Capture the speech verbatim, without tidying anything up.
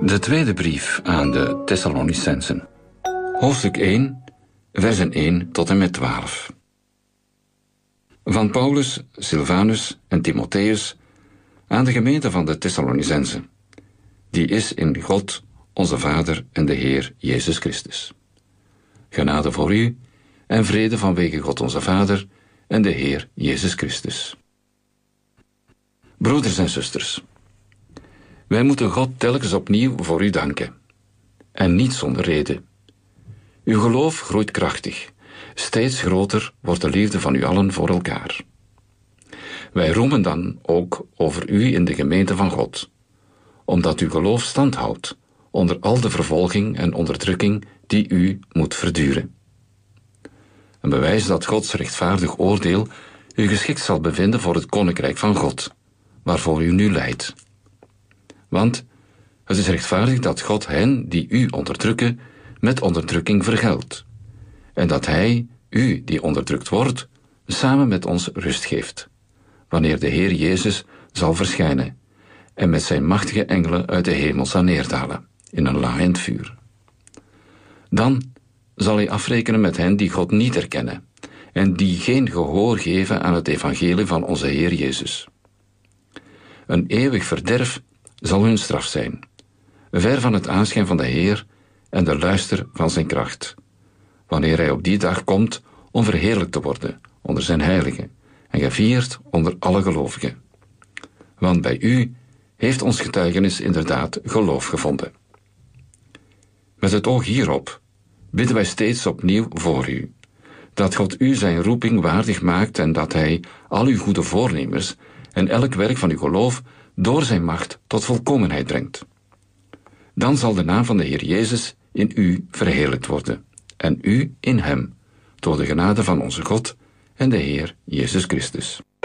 De tweede brief aan de Thessalonicensen. Hoofdstuk één, versen één tot en met twaalf. Van Paulus, Silvanus en Timotheus aan de gemeente van de Thessalonicensen. Die is in God, onze Vader en de Heer Jezus Christus. Genade voor u en vrede vanwege God onze Vader en de Heer Jezus Christus. Broeders en zusters, wij moeten God telkens opnieuw voor u danken. En niet zonder reden. Uw geloof groeit krachtig. Steeds groter wordt de liefde van u allen voor elkaar. Wij roemen dan ook over u in de gemeente van God, omdat uw geloof stand houdt onder al de vervolging en onderdrukking die u moet verduren. Een bewijs dat Gods rechtvaardig oordeel u geschikt zal bevinden voor het koninkrijk van God, waarvoor u nu lijdt. Want het is rechtvaardig dat God hen die u onderdrukken met onderdrukking vergeldt, en dat Hij, u die onderdrukt wordt, samen met ons rust geeft, wanneer de Heer Jezus zal verschijnen en met zijn machtige engelen uit de hemel zal neerdalen in een laaiend vuur. Dan zal hij afrekenen met hen die God niet erkennen en die geen gehoor geven aan het evangelie van onze Heer Jezus. Een eeuwig verderf zal hun straf zijn, ver van het aanschijn van de Heer en de luister van zijn kracht, wanneer hij op die dag komt om verheerlijkt te worden onder zijn heiligen en gevierd onder alle gelovigen. Want bij u heeft ons getuigenis inderdaad geloof gevonden. Met het oog hierop bidden wij steeds opnieuw voor u, dat God u zijn roeping waardig maakt en dat hij al uw goede voornemens en elk werk van uw geloof door zijn macht tot volkomenheid brengt. Dan zal de naam van de Heer Jezus in u verheerlijkt worden, en u in hem, door de genade van onze God en de Heer Jezus Christus.